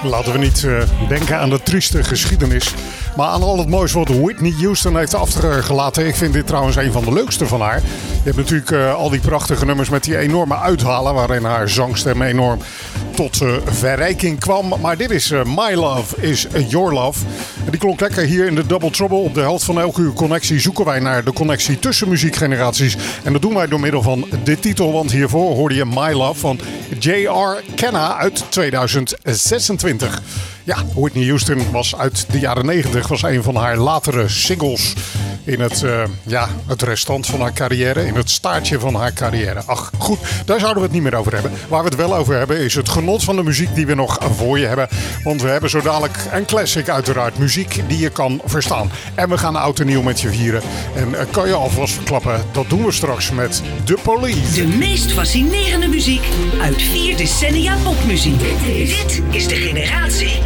Laten we niet denken aan de trieste geschiedenis, maar aan al het moois wat Whitney Houston heeft achtergelaten. Ik vind dit trouwens een van de leukste van haar. Je hebt natuurlijk al die prachtige nummers met die enorme uithalen, waarin haar zangstem enorm tot verrijking kwam. Maar dit is My Love is Your Love. En die klonk lekker hier in de Double Trouble. Op de helft van elke uur connectie zoeken wij naar de connectie tussen muziekgeneraties. En dat doen wij door middel van de titel, want hiervoor hoorde je My Love van J.R. Kenna uit 2026. Ja, Whitney Houston was uit de jaren 90, was een van haar latere singles in het restant van haar carrière, in het staartje van haar carrière. Ach, goed, daar zouden we het niet meer over hebben. Waar we het wel over hebben is het genot van de muziek die we nog voor je hebben. Want we hebben zo dadelijk een classic uiteraard, muziek die je kan verstaan. En we gaan oud en nieuw met je vieren. En kan je alvast verklappen, dat doen we straks met The Police. De meest fascinerende muziek uit 4 decennia popmuziek. Dit is de generatie